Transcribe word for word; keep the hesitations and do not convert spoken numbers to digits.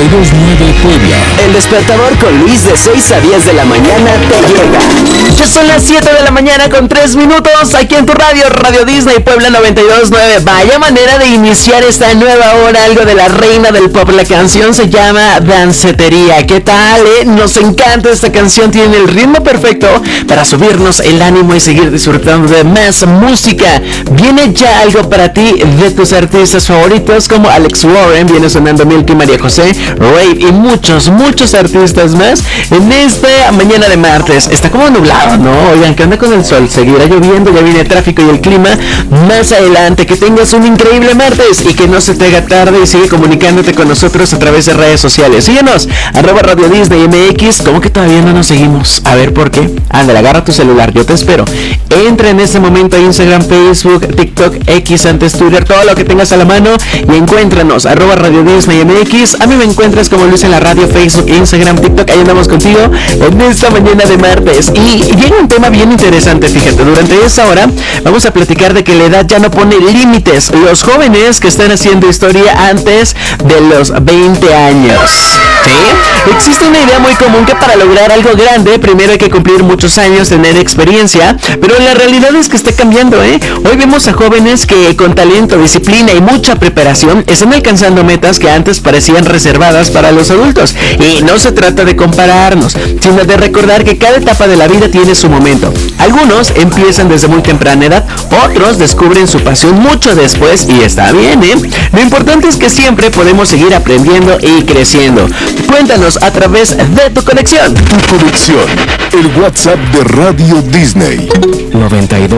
y dos nueve Puebla. El despertador con Luis de seis a diez de la mañana te llega. Ya son las siete de la mañana con tres minutos aquí en tu radio, Radio Disney Puebla noventa y dos nueve. Vaya manera de iniciar esta nueva hora, algo de la reina del pop. La canción se llama Dancetería. ¿Qué tal, eh? Nos encanta esta canción, tiene el ritmo perfecto para subirnos el ánimo y seguir disfrutando de más música. Viene ya algo para ti de tus artistas favoritos como Alex Warren, viene sonando Milky, María José, Rave y muchos, muchos artistas más en esta mañana de martes. Está como nublado, ¿no? Oigan, ¿qué onda con el sol? Seguirá lloviendo, ya viene el tráfico y el clima más adelante. Que tengas un increíble martes y que no se te haga tarde y sigue comunicándote con nosotros a través de redes sociales. Síguenos, arroba Radio Disney M X. ¿Cómo que todavía no nos seguimos? A ver, ¿por qué? Ándale, agarra tu celular, yo te espero. Entra en este momento a Instagram, Facebook, TikTok, X, antes Twitter, todo lo que tengas a la mano y encuéntranos, arroba Radio Disney M X. A mí me encuentras como Luis en la radio, Facebook, Instagram, TikTok. Ahí andamos contigo en esta mañana de martes. Y, y llega un tema bien interesante, fíjate. Durante esta hora vamos a platicar de que la edad ya no pone límites. Los jóvenes que están haciendo historia antes de los veinte años. ¿Sí? Existe una idea muy común que para lograr algo grande primero hay que cumplir muchos años, tener experiencia, pero la realidad es que está cambiando, ¿eh? Hoy vemos a jóvenes que con talento, disciplina y mucha preparación están alcanzando metas que antes parecían reservadas para los adultos. Y no se trata de compararnos, sino de recordar que cada etapa de la vida tiene su momento. Algunos empiezan desde muy temprana edad, otros descubren su pasión mucho después y está bien, ¿eh? Lo importante es que siempre podemos seguir aprendiendo y creciendo. Cuéntanos a través de tu conexión. Tu conexión, el WhatsApp de Radio Disney. noventa y dos